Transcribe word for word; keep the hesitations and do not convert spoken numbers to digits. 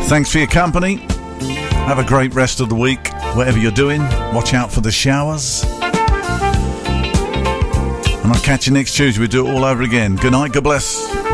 Thanks for your company. Have a great rest of the week. Whatever you're doing, watch out for the showers. And I'll catch you next Tuesday. We'll do it all over again. Good night. God bless.